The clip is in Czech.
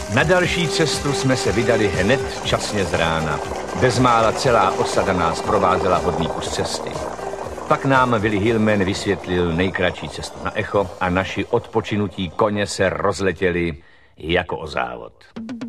Na další cestu jsme se vydali hned časně z rána. Bezmála celá osada nás provázela hodný kus cesty. Pak nám Willi Hillman vysvětlil nejkratší cestu na Echo a naši odpočinutí koně se rozletěli jako o závod.